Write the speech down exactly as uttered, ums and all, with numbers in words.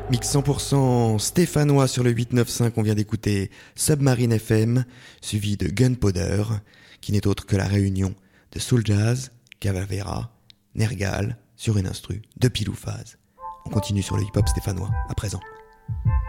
Mix cent pour cent stéphanois sur le huit neuf cinq, on vient d'écouter Submarine F M, suivi de Gunpowder, qui n'est autre que la réunion de Soul Jazz, Cavalera, Nergal, sur une instru de Pile ou Phase. On continue sur le hip-hop stéphanois, à présent.